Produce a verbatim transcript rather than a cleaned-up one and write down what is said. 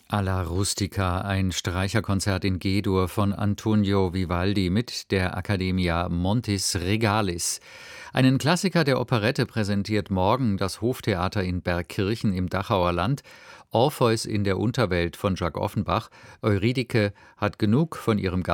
Alla Rustica, ein Streicherkonzert in G-Dur von Antonio Vivaldi mit der Accademia Montis Regalis. Einen Klassiker der Operette präsentiert morgen das Hoftheater in Bergkirchen im Dachauer Land. Orpheus in der Unterwelt von Jacques Offenbach. Eurydike hat genug von ihrem